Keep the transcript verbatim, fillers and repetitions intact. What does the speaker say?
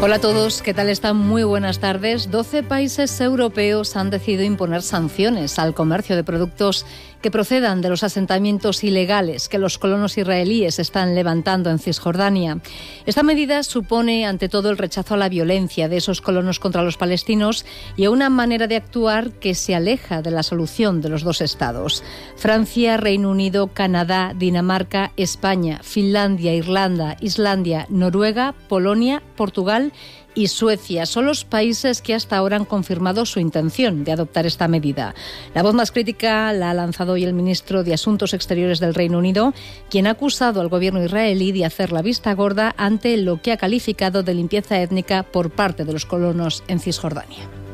Hola a todos, ¿qué tal están? Muy buenas tardes. doce países europeos han decidido imponer sanciones al comercio de productos que procedan de los asentamientos ilegales que los colonos israelíes están levantando en Cisjordania. Esta medida supone, ante todo, el rechazo a la violencia de esos colonos contra los palestinos y a una manera de actuar que se aleja de la solución de los dos estados. Francia, Reino Unido, Canadá, Dinamarca, España, Finlandia, Irlanda, Islandia, Noruega, Polonia, Portugal y Suecia son los países que hasta ahora han confirmado su intención de adoptar esta medida. La voz más crítica la ha lanzado hoy el ministro de Asuntos Exteriores del Reino Unido, quien ha acusado al gobierno israelí de hacer la vista gorda ante lo que ha calificado de limpieza étnica por parte de los colonos en Cisjordania.